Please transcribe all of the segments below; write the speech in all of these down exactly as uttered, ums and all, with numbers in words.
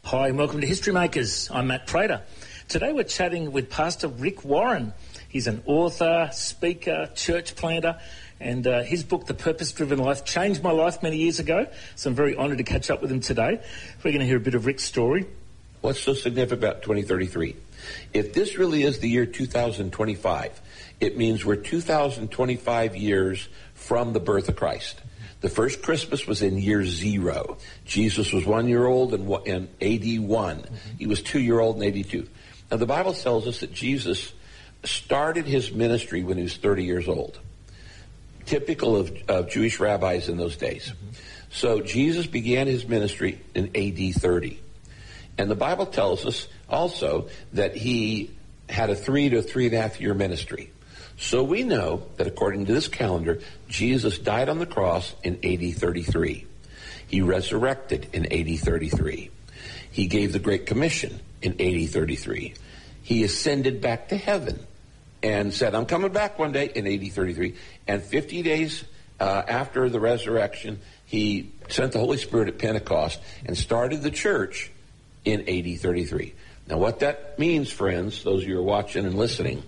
Hi and welcome to History Makers. I'm Matt Prater. Today we're chatting with Pastor Rick Warren. He's an author, speaker, church planter, and uh, his book, The Purpose-Driven Life, changed my life many years ago, so I'm very honoured to catch up with him today. We're going to hear a bit of Rick's story. What's so significant about twenty thirty-three? If this really is the year two thousand twenty-five, it means we're two thousand twenty-five years from the birth of Christ. The first Christmas was in year zero. Jesus was one year old in, in A D one. Mm-hmm. He was two year old in A D two. Now the Bible tells us that Jesus started his ministry when he was thirty years old. Typical of, of Jewish rabbis in those days. Mm-hmm. So Jesus began his ministry in A D thirty. And the Bible tells us also that he had a three to three and a half year ministry. So we know that according to this calendar, Jesus died on the cross in A D thirty-three. He resurrected in A D thirty-three. He gave the Great Commission in A D thirty-three. He ascended back to heaven and said, I'm coming back one day in A D thirty-three. And fifty days uh, after the resurrection, he sent the Holy Spirit at Pentecost and started the church in A D thirty-three. Now what that means, friends, those of you who are watching and listening,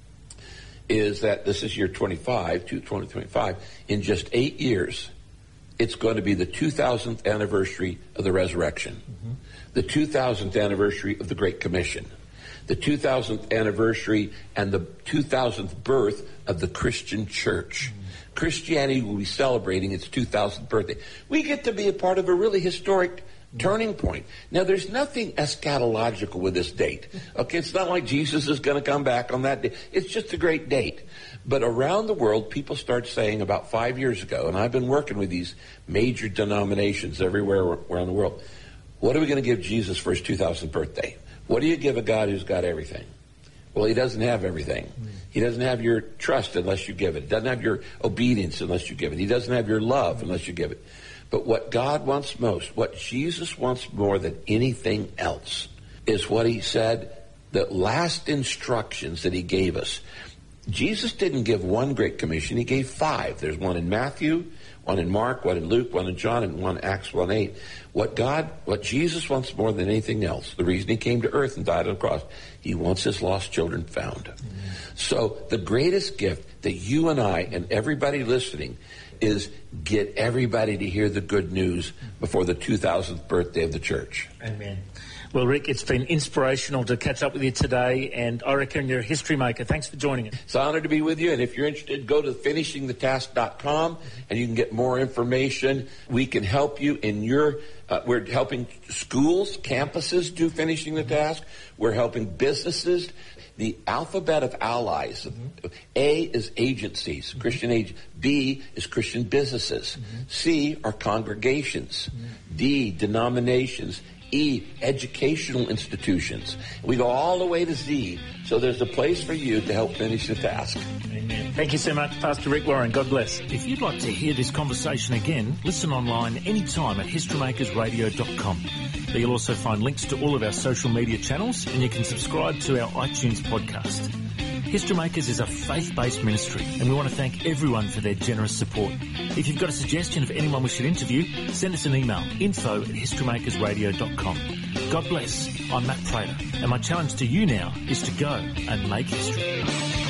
is that this is year twenty-five, twenty twenty-five. In just eight years, it's going to be the two thousandth anniversary of the resurrection, mm-hmm. the two thousandth anniversary of the Great Commission, the two thousandth anniversary and the two thousandth birth of the Christian church. Mm-hmm. Christianity will be celebrating its two thousandth birthday. We get to be a part of a really historic turning point. Now, there's nothing eschatological with this date. Okay, it's not like Jesus is going to come back on that day. It's just a great date. But around the world, people start saying about five years ago, and I've been working with these major denominations everywhere around the world, what are we going to give Jesus for his two thousandth birthday? What do you give a God who's got everything? Well, he doesn't have everything. He doesn't have your trust unless you give it. He doesn't have your obedience unless you give it. He doesn't have your love unless you give it. But what God wants most, what Jesus wants more than anything else, is what he said, the last instructions that he gave us. Jesus didn't give one Great Commission, he gave five. There's one in Matthew, one in Mark, one in Luke, one in John, and one in Acts one eight. What God, what Jesus wants more than anything else, the reason he came to earth and died on the cross, he wants his lost children found. Mm-hmm. So the greatest gift that you and I and everybody listening is get everybody to hear the good news before the two thousandth birthday of the church. Amen. Well, Rick, it's been inspirational to catch up with you today, and I reckon you're a history maker. Thanks for joining us. It's an honor to be with you, and if you're interested, go to finishing the task dot com, and you can get more information. We can help you in your, uh, we're helping schools, campuses do Finishing the Task. We're helping businesses. The alphabet of allies. Mm-hmm. A is agencies, mm-hmm. Christian age. B is Christian businesses. Mm-hmm. C are congregations. Mm-hmm. D, denominations. E, educational institutions. We go all the way to Z, so there's a place for you to help finish the task. Amen. Thank you so much, Pastor Rick Warren. God bless. If you'd like to hear this conversation again, listen online anytime at history makers radio dot com. There you'll also find links to all of our social media channels, and you can subscribe to our iTunes podcast. History Makers is a faith-based ministry, and we want to thank everyone for their generous support. If you've got a suggestion of anyone we should interview, send us an email, info at history makers radio dot com. God bless. I'm Matt Prater, and my challenge to you now is to go and make history.